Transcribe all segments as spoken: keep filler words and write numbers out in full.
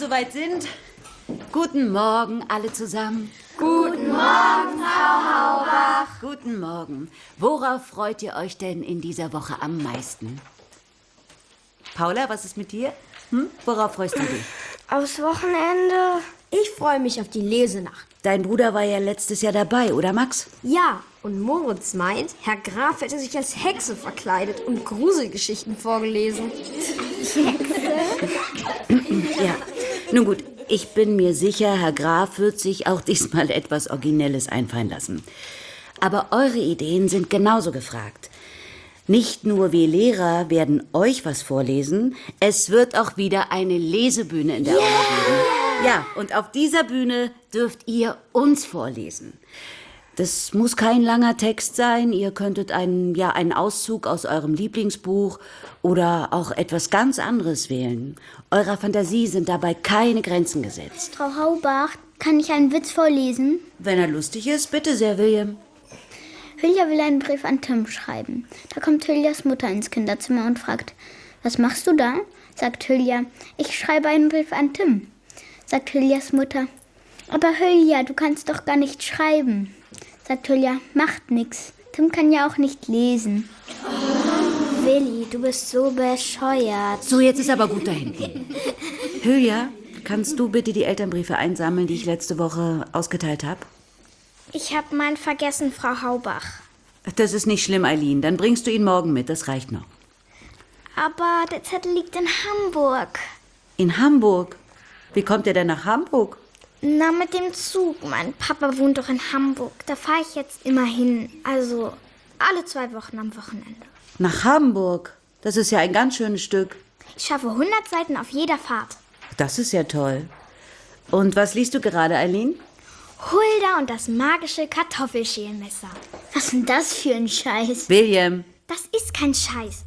soweit sind. Guten Morgen, alle zusammen. Guten Morgen, Frau Haubach. Guten Morgen. Worauf freut ihr euch denn in dieser Woche am meisten? Paula, was ist mit dir? Hm? Worauf freust du dich? Aufs Wochenende. Ich freue mich auf die Lesenacht. Dein Bruder war ja letztes Jahr dabei, oder Max? Ja, und Moritz meint, Herr Graf hätte sich als Hexe verkleidet und Gruselgeschichten vorgelesen. Ja, nun gut. Ich bin mir sicher, Herr Graf wird sich auch diesmal etwas Originelles einfallen lassen. Aber eure Ideen sind genauso gefragt. Nicht nur wir Lehrer werden euch was vorlesen, es wird auch wieder eine Lesebühne in der Aula geben. Ja, und auf dieser Bühne dürft ihr uns vorlesen. Das muss kein langer Text sein. Ihr könntet einen, ja, einen Auszug aus eurem Lieblingsbuch oder auch etwas ganz anderes wählen. Eurer Fantasie sind dabei keine Grenzen gesetzt. Frau Haubach, kann ich einen Witz vorlesen? Wenn er lustig ist, bitte sehr, William. Hülya will einen Brief an Tim schreiben. Da kommt Hülyas Mutter ins Kinderzimmer und fragt, was machst du da? Sagt Hülya, ich schreibe einen Brief an Tim. Sagt Hülyas Mutter, aber Hülya, du kannst doch gar nicht schreiben. Sagt Hülya, macht nix. Tim kann ja auch nicht lesen. Willi, du bist so bescheuert. So, jetzt ist aber gut da hinten. Hülya, kannst du bitte die Elternbriefe einsammeln, die ich letzte Woche ausgeteilt habe? Ich habe meinen vergessen, Frau Haubach. Das ist nicht schlimm, Eileen. Dann bringst du ihn morgen mit, das reicht noch. Aber der Zettel liegt in Hamburg. In Hamburg? Wie kommt er denn nach Hamburg? Na, mit dem Zug. Mein Papa wohnt doch in Hamburg. Da fahre ich jetzt immer hin. Also alle zwei Wochen am Wochenende. Nach Hamburg? Das ist ja ein ganz schönes Stück. Ich schaffe hundert Seiten auf jeder Fahrt. Das ist ja toll. Und was liest du gerade, Eileen? Hulda und das magische Kartoffelschälmesser. Was ist denn das für ein Scheiß? William. Das ist kein Scheiß.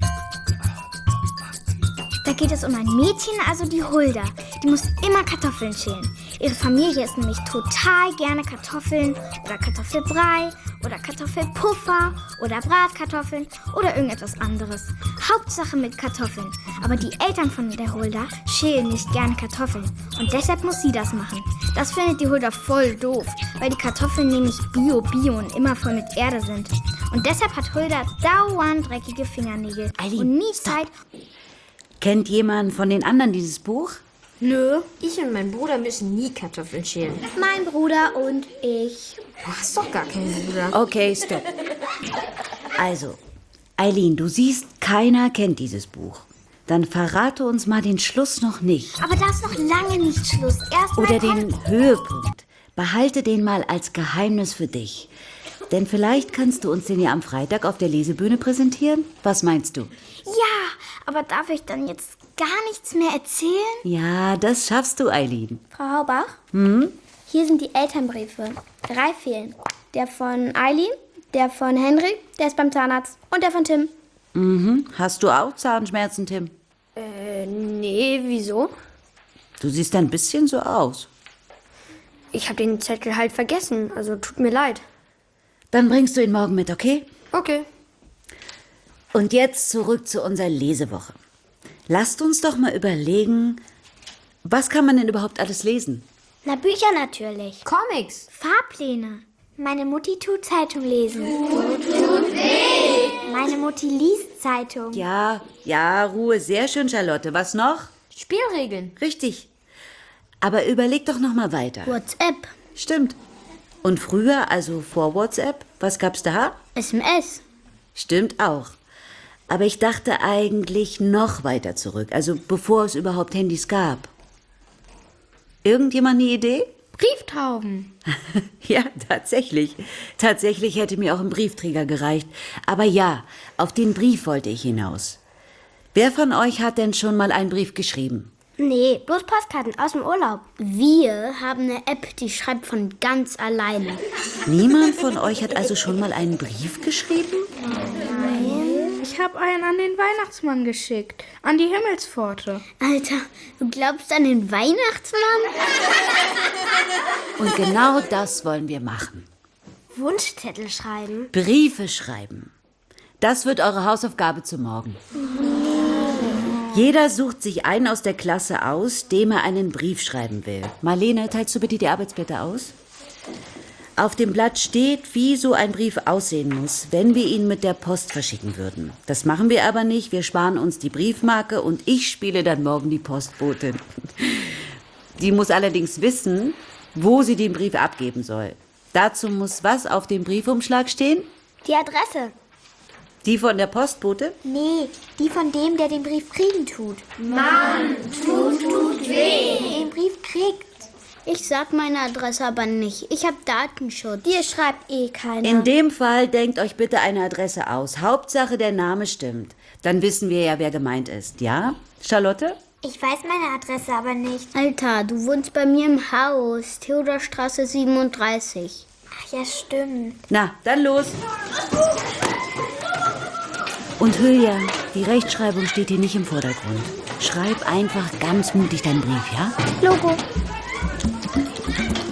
Da geht es um ein Mädchen, also die Hulda. Die muss immer Kartoffeln schälen. Ihre Familie isst nämlich total gerne Kartoffeln oder Kartoffelbrei oder Kartoffelpuffer oder Bratkartoffeln oder irgendetwas anderes. Hauptsache mit Kartoffeln. Aber die Eltern von der Hulda schälen nicht gerne Kartoffeln. Und deshalb muss sie das machen. Das findet die Hulda voll doof, weil die Kartoffeln nämlich bio, bio und immer voll mit Erde sind. Und deshalb hat Hulda dauernd dreckige Fingernägel. Eileen, und nie stopp. Zeit. Kennt jemand von den anderen dieses Buch? Nö, ich und mein Bruder müssen nie Kartoffeln schälen. Mein Bruder und ich. Du hast doch gar keinen Bruder. Okay, stopp. Also, Eileen, du siehst, keiner kennt dieses Buch. Dann verrate uns mal den Schluss noch nicht. Aber da ist noch lange nicht Schluss. Erst mal Oder kommt- den Höhepunkt. Behalte den mal als Geheimnis für dich. Denn vielleicht kannst du uns den ja am Freitag auf der Lesebühne präsentieren. Was meinst du? Ja, aber darf ich dann jetzt gar nichts mehr erzählen? Ja, das schaffst du, Eileen. Frau Haubach? Hm? Hier sind die Elternbriefe. Drei fehlen. Der von Eileen, der von Henry, der ist beim Zahnarzt und der von Tim. Mhm. Hast du auch Zahnschmerzen, Tim? Äh, nee, wieso? Du siehst ein bisschen so aus. Ich habe den Zettel halt vergessen, also tut mir leid. Dann bringst du ihn morgen mit, okay? Okay. Und jetzt zurück zu unserer Lesewoche. Lasst uns doch mal überlegen, was kann man denn überhaupt alles lesen? Na, Bücher natürlich. Comics. Fahrpläne. Meine Mutti tut Zeitung lesen. Tut weh. Meine Mutti liest Zeitung. Ja, ja, Ruhe, sehr schön, Charlotte. Was noch? Spielregeln. Richtig. Aber überleg doch noch mal weiter. WhatsApp. Stimmt. Und früher, also vor WhatsApp, was gab's da? S M S. Stimmt auch. Aber ich dachte eigentlich noch weiter zurück, also bevor es überhaupt Handys gab. Irgendjemand eine Idee? Brieftauben. Ja, tatsächlich. Tatsächlich hätte mir auch ein Briefträger gereicht. Aber ja, auf den Brief wollte ich hinaus. Wer von euch hat denn schon mal einen Brief geschrieben? Nee, bloß Postkarten aus dem Urlaub. Wir haben eine App, die schreibt von ganz alleine. Niemand von euch hat also schon mal einen Brief geschrieben? Ich habe einen an den Weihnachtsmann geschickt. An die Himmelspforte. Alter, du glaubst an den Weihnachtsmann? Und genau das wollen wir machen. Wunschzettel schreiben. Briefe schreiben. Das wird eure Hausaufgabe zu morgen. Jeder sucht sich einen aus der Klasse aus, dem er einen Brief schreiben will. Marlene, teilst du bitte die Arbeitsblätter aus? Auf dem Blatt steht, wie so ein Brief aussehen muss, wenn wir ihn mit der Post verschicken würden. Das machen wir aber nicht. Wir sparen uns die Briefmarke und ich spiele dann morgen die Postbotin. Die muss allerdings wissen, wo sie den Brief abgeben soll. Dazu muss was auf dem Briefumschlag stehen? Die Adresse. Die von der Postbote? Nee, die von dem, der den Brief kriegen tut. Mann, tut, tut weh. Der den Brief kriegt. Ich sag meine Adresse aber nicht. Ich hab Datenschutz. Dir schreibt eh keiner. In dem Fall denkt euch bitte eine Adresse aus. Hauptsache der Name stimmt. Dann wissen wir ja, wer gemeint ist. Ja, Charlotte? Ich weiß meine Adresse aber nicht. Alter, du wohnst bei mir im Haus. Theodorstraße siebenunddreißig. Ach ja, stimmt. Na, dann los. Und Hülya, die Rechtschreibung steht hier nicht im Vordergrund. Schreib einfach ganz mutig deinen Brief, ja? Logo.